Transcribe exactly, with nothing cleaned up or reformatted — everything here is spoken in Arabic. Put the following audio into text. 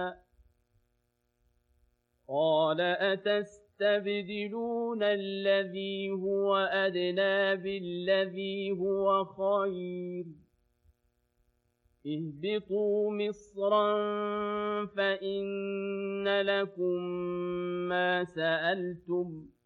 قال أتستبدلون الذي هو أدنى بالذي هو خير اهبطوا مصرا فإن لكم ما سألتم